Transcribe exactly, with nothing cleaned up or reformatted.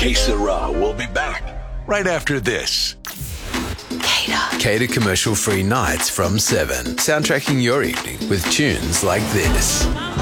Que Sera will be back right after this. Cater. Cater commercial-free nights from seven. Soundtracking your evening with tunes like this.